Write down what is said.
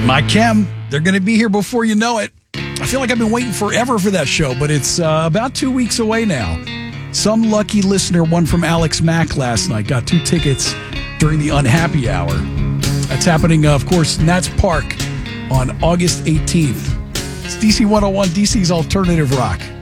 My Chem, they're going to be here before you know it. I feel like I've been waiting forever for that show, but it's about 2 weeks away now. Some lucky listener won from Alex Mack last night, got 2 tickets during the Unhappy Hour. That's happening, of course, Nats Park on August 18th. It's DC 101, DC's Alternative Rock.